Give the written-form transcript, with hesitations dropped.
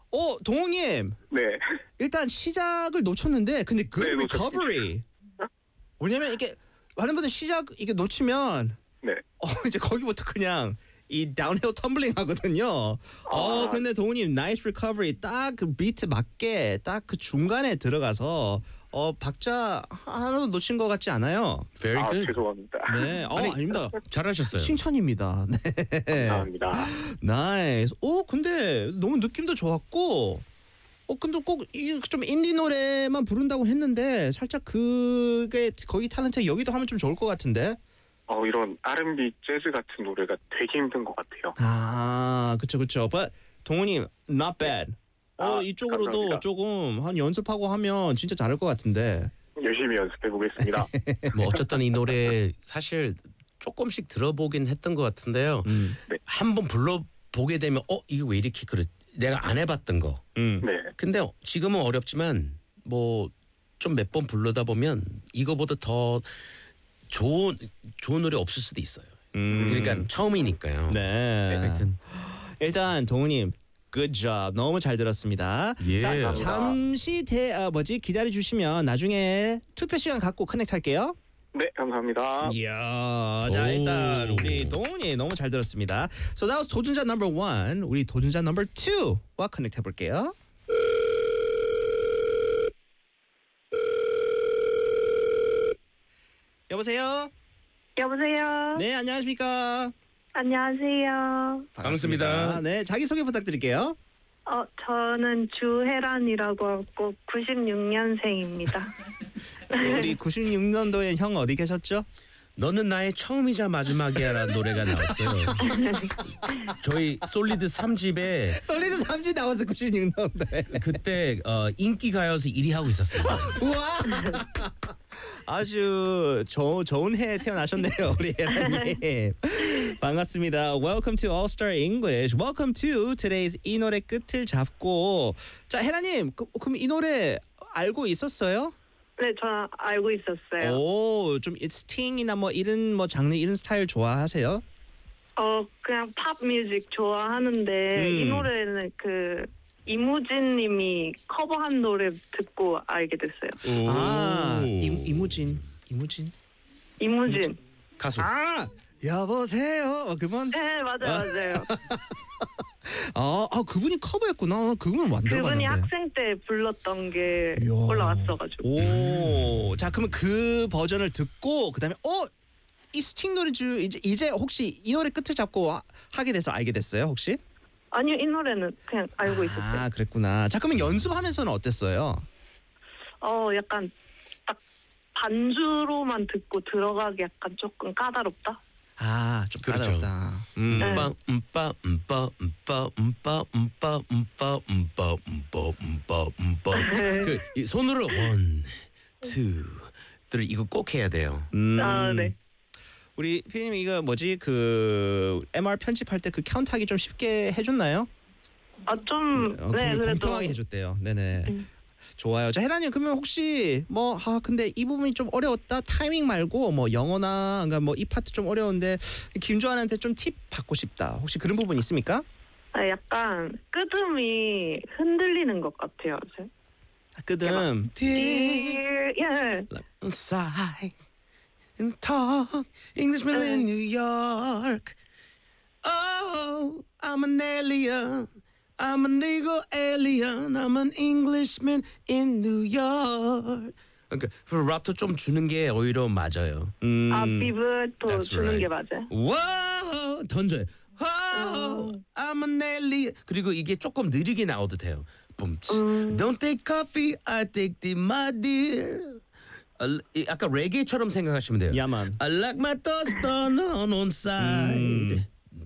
동욱님. 네. 일단 시작을 놓쳤는데 근데 good 네, recovery. 왜냐면 이게 많은 분들 시작 이게 놓치면 네. 이제 거기부터 그냥 이 다운힐 텀블링 하거든요. 근데 동훈님 나이스 리커버리 딱 그 비트 맞게 딱 그 중간에 들어가서 박자 하나도 놓친 것 같지 않아요. Very good. 죄송합니다. 네, 아닙니다. 잘하셨어요. 칭찬입니다. 네, 감사합니다. 나이스. 근데 너무 느낌도 좋았고, 근데 꼭 좀 인디 노래만 부른다고 했는데 살짝 그게 거기 탤런트 여기도 하면 좀 좋을 것 같은데. 이런 R&B 재즈 같은 노래가 되게 힘든 것 같아요. 그쵸. But 동훈님, not bad. 이쪽으로도 감사합니다. 조금 한 연습하고 하면 진짜 잘할 것 같은데. 열심히 연습해 보겠습니다. 뭐 어쨌든 이 노래 사실 조금씩 들어보긴 했던 것 같은데요. 네. 한번 불러보게 되면 이거 왜 이렇게 내가 안 해봤던 거. 네. 근데 지금은 어렵지만 뭐 좀 몇 번 부르다 보면 이거보다 더 좋은 노래 없을 수도 있어요. 그러니까 처음이니까요. 네. 하여튼 일단 동훈님, good job. 너무 잘 들었습니다. 예. 자, 잠시 기다려 주시면 나중에 투표 시간 갖고 커넥트 할게요. 네, 감사합니다. 이야, 자 일단 우리 동훈이 너무 잘 들었습니다. So that was 도전자 number 1. 우리 도전자 number 2와 커넥트 해볼게요. 여보세요? 여보세요. 네, 안녕하십니까? 안녕하세요. 반갑습니다. 네, 자기소개 부탁드릴게요. 저는 주혜란이라고 하고 96년생입니다. 우리 96년도에 형 어디 계셨죠? 너는 나의 처음이자 마지막이야라는 노래가 나왔어요. 저희 솔리드 3집에 솔리드 3지 나와서 96년도에. 그때 인기 가요에서 1위 하고 있었습니다. 우와! 아주 좋은 해에 태어나셨네요, 우리 혜란님. 반갑습니다. Welcome to All Star English. Welcome to today's 이 노래 끝을 잡고. 자, 혜란님, 그럼 이 노래 알고 있었어요? 네, 저 알고 있었어요. 좀 스팅이나 뭐 이런 뭐 장르 이런 스타일 좋아하세요? 그냥 팝 뮤직 좋아하는데 이 노래는 이무진님이 커버한 노래 듣고 알게 됐어요. 이무진. 가수. 여보세요. 그분? 네, 맞아요. 그분이 커버했구나. 그분은 완전 그분이 봤는데. 학생 때 불렀던 게 이야. 올라왔어가지고. 자, 그러면 그 버전을 듣고 그다음에 이 스팅 노래 이제 혹시 이 노래 끝을 잡고 하게 돼서 알게 됐어요, 혹시? 아니요, 이 노래는 그냥 알고 있었어요. 그랬구나. 자, 그러면 연습하면서는 어땠어요? 약간 딱 반주로만 듣고 들어가기 약간 조금 까다롭다. 좀 그렇죠. 까다롭다. 이 손으로 1, 2, 3 이거 꼭 해야 돼요. 네. 우리 피디님 이거 그 MR 편집할 때 그 카운트하기 좀 쉽게 해줬나요? 네, 그래도 공평하게 해줬대요. 네네. 좋아요. 자, 혜란님 그러면 혹시 근데 이 부분이 좀 어려웠다. 타이밍 말고 뭐 영어나 그러니까 뭐 이 파트 좀 어려운데 김주환한테 좀 팁 받고 싶다. 혹시 그런 부분 있습니까? 약간 끄듬이 흔들리는 것 같아요. 끄듬. Dear, Inside and talk Englishman in New York. Oh, I'm an alien. I'm an ego alien. I'm an Englishman in New York. 그러니까 라토 좀 주는 게 오히려 맞아요. 비브도 That's 주는 right. 게 맞아요. 와 던져요. I'm an alien. 그리고 이게 조금 느리게 나와도 돼요. Don't take coffee, I take tea, my dear. 아까 레게처럼 생각하시면 돼요. 야만. I like my toast on one side.